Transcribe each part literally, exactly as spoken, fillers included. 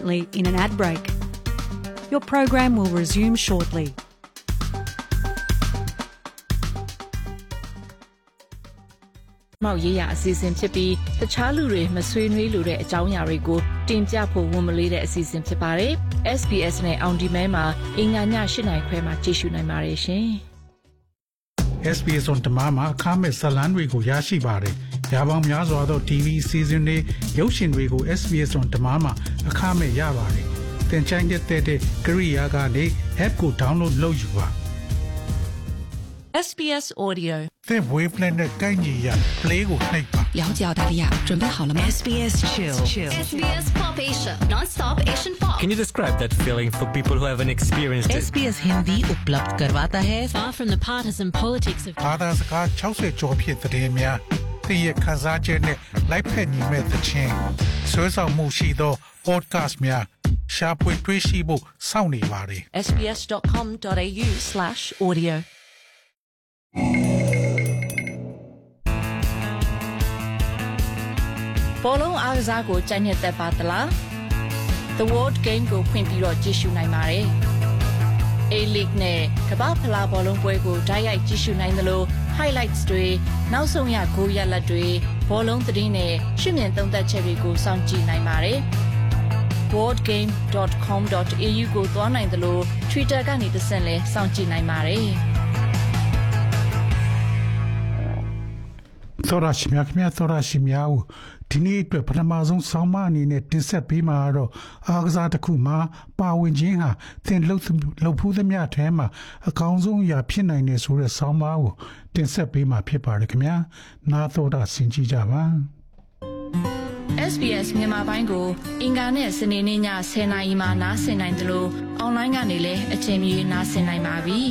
urgently in an ad break. Your program will resume shortly. Mau ye ya season phit pi tachar lu de ma swei nwe lu de ajaung ya ri ko tin pya pho won ma le de season phit pare S B S နဲ့ On Demand မှာအင်္ဂါည၈နာရီခွဲမှာကြည့်ရှုနိုင်ပါတယ်ရှင် S B S On Demand မှာအခမဲ့ဇာတ်လမ်းတွေကိုရရှိပါတယ်။ရာပေါင်းများစွာသော T V season တွေရုပ်ရှင်တွေကို S B S On Demand မှာအခမဲ့ရပါတယ်။သင်ချိုင်းတဲ့တဲ့ကရိယာကနေ app ကို download လုပ်ယူပါ S B S Audio သင် wavelength နဲ့ကိုက်ညီရ play ကိုနှိပ်ပါ了解澳大利亚准备好了吗 S B S Chill. S B S Pop Asia, non-stop Asian pop. Can you describe that feeling for people who haven't experienced it? S B S Hindi उपलब्ध करवाता है Far from the partisan politics of ဘာသာစကား၆၀ကျော်ဖြစ်တဲ့များသင်ရဲ့ခံစားချက်နဲ့လိုက်ဖက်ညီမဲ့တဲ့ချင်းဆွဲဆောင်မှုရှိသော podcast များရှာဖွေတွေ့ရှိဖို့စောင့်နေပါတယ် S B S dot com dot A U slash audioဘောလုံးအားကစားကိုကြိုက်နေတဲ့ပါတလား The World Game ကိုဖွင့်ပြီးတော့ကြည့်ရှုနိုင်ပါတယ် A-League နဲ့ကမ္ဘာဖလားဘောလုံးပွဲကိုတိုက်ရိုက်ကြည့်ရှုနိုင်သလို highlights တွေနောက်ဆုံးရဂိုးရလဒ်တွေဘောလုံးသတင်းနဲ့ရှုမြင်သုံးသပ်ချက်တွေကိုစောင့်ကြည့်နိုင်ပါတယ် world game dot com dot A U ကိုသွားနိုင်သလို Twitter ကနေတဆင့်လဲစောင့်ကြည့်နိုင်ပါတယ်သောရရှိမြခင်များသောရရှိများကိုဒီနေ့အတွက်ပထမဆုံးဆောင်းမအနေနဲ့တင်ဆက်ပေးမှာတော့အားကစားတစ်ခုမှာပါဝင်ခြင်းဟာသင်လှုပ်လှုပ်ဖူးသမျှထဲမှာအကောင်းဆုံးအရာဖြစ်နိုင်တယ်ဆိုတဲ့ဆောင်းပါးကိုတင်ဆက်ပေးမှာဖြစ်ပါတယ်ခင်ဗျာနားသောတာဆင်ကြည့်ကြပါ S B S မြန်မာပိုင်းကိုအင်ကာနဲ့စနေနေ့ည၁၀နာရီမှနားဆင်နိုင်တယ်လို့အွန်လိုင်းကနေလည်းအချိန်မီနားဆင်နိုင်ပါပြီ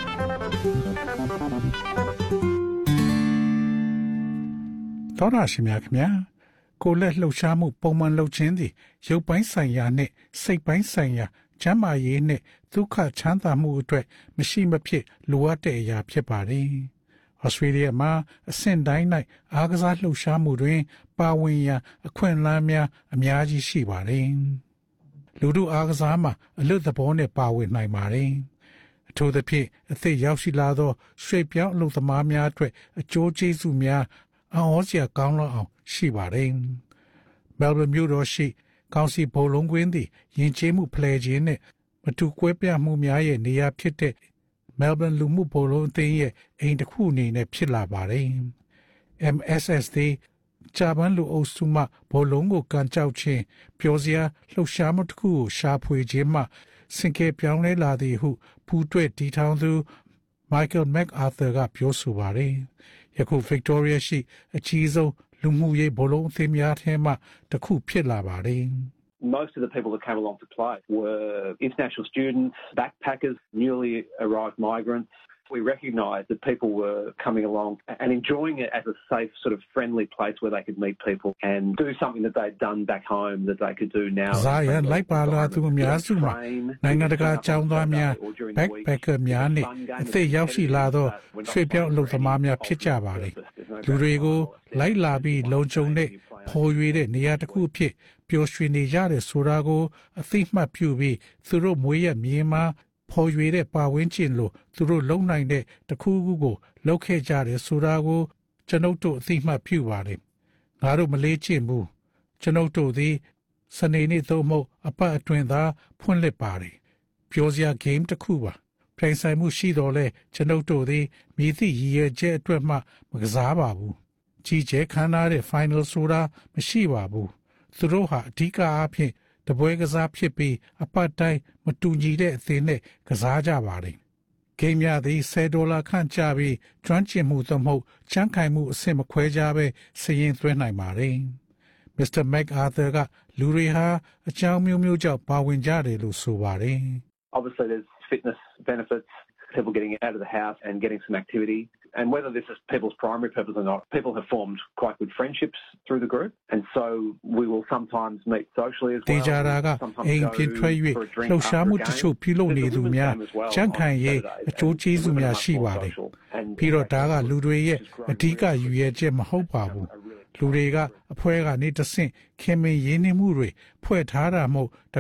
သောရရှိမြခင်ဗျာကိုယ်လက်လှုပ်ရှားမှုပုံမှန်လှုပ်ခြင်းသည်ရုပ်ပိုင်းဆိုင်ရာနဲ့စိတ်ပိုင်းဆိုင်ရာကျန်းမာရေးနဲ့ဒုက္ခချမ်းသာမှုအတွက်မရှိမဖြစ်လိုအပ်တဲ့အရာဖြစ်ပါတယ်။ Australia မှာအဆင့်တိုင်း၌အားကစားလှုပ်ရှားမှုတွင်ပါဝင်ရန်အခွင့်အလမ်းများအများကြီးရှိပါတယ်။လူတို့အားကစားမှာအလွတ်သဘောနဲ့ပါဝင်နိုင်ပါတယ်။အထူးသဖြင့်အသက်ရောက်ရှိလာသောရွှေ့ပြောင်းအလုပ်သမားများအတွက်အကျိုးကျေးဇူးများအဟောစရာကောင်းလောက်အောင်ရှိပါတယ်။ Melbourne မြို့တော်ရှိကောင်စီဘုံလုံးကွင်းသည်ယဉ်ကျေးမှုဖလှယ်ခြင်းနဲ့မတူကွဲပြားမှုများရဲ့နေရာဖြစ်တဲ့ Melbourne လူမှုဘုံလုံးအသင်းရဲ့အိမ်တစ်ခုအနေနဲ့ဖြစ်လာပါတယ်။ M S S သည်ဂျာပန်လူအုပ်စုမှဘုံလုံးကိုကန်ကြောက်ခြင်းပျော်စရာလှုပ်ရှားမှုတစ်ခုကိုရှာဖွေခြင်းမှစင်ကဲပြောင်းလဲလာသည်ဟုပူးတွဲတည်ထောင်သူ Michael MacArthur ကပြောဆိုပါတယ်။ယခု Victoria ရှိအကြီးဆုံးလူမှုရေးဘုံလုံးအသင်းများထဲမှတစ်ခုဖြစ်လာပါတယ်။ Most of the people that came along to play were international students, backpackers, newly arrived migrants. We recognised that people were coming along and enjoying it as a safe, sort of friendly place where they could meet people and do something that they'd done back home that they could do now. Zaya like bala tu mya su ma nainga daga chaung twa mya backpacker mya ne athit yauk shi la do shwe pyaung alok thama mya phit ja ba le lu dwi ko like la pi long chung ne pho ywe de neya takku phit pyo shwe ne yare soda ko athit mat pyu pi thu ro mwe yat myin maဖော်ရွေတဲ့ပါဝင်ခြင်းလို့သူတို့လုံနိုင်တဲ့တခုခုကိုလောက်ခဲ့ကြတယ်ဆိုတာကိုကျွန်ုပ်တို့အသိမှတ်ပြုပါတယ်ငါတို့မလေးချင်ဘူးကျွန်ုပ်တို့သည်စနေနေ့သို့မဟုတ်အပတ်အတွင်းသာဖွင့်လှစ်ပါတယ်ပြောစရာ game တစ်ခုပါပြိုင်ဆိုင်မှုရှိတော်လဲကျွန်ုပ်တို့သည်မြည်သည့်ရည်ရွယ်ချက်အတွက်မှမကစားပါဘူးကြီးကျယ်ခမ်းနားတဲ့ final ဆိုတာမရှိပါဘူးသူတို့ဟာအဓိကအားဖြင့်တပွဲကစားဖြစ်ပြီးအပတ်တိုင်းမတူညီတဲ့အသင်းနဲ့ကစားကြပါတယ်။ဂိမ်းများသည်၁၀ဒေါ်လာခန့်ကျပြီးကျွမ်းကျင်မှုသို့မဟုတ်ချမ်းခိုင်မှုအဆင့်မခွဲခြားပဲစည်ရင်သွင်းနိုင်ပါတယ်။ Mister MacArthur ကလူတွေဟာအကြောင်းမျိုးမျိုးကြောင့်ပါဝင်ကြတယ်လို့ဆိုပါတယ်။ Obviously there's fitness benefits, people getting out of the house and getting some activity. And whether this is people's primary purpose or not, people have formed quite good friendships through the group. And so we will sometimes meet socially as well. တေချာတာကအိမ်ပြင်ထွက်၍လှုပ်ရှားမှုတချို့ပြုလုပ်နေသူများချမ်းခံရေးအကျိုးကျေးဇူးများရှိပါတယ်။ပြီးတော့ဒါကလူတွေရဲ့အဓိကရည်ရွယ်ချက်မဟုတ်ပါဘူး။လူတွေကအဖွဲကနေတဆင့်ခင်မင်ရင်းနှီးမှုတွေဖွဲ့ထားတာမဟုတ်တ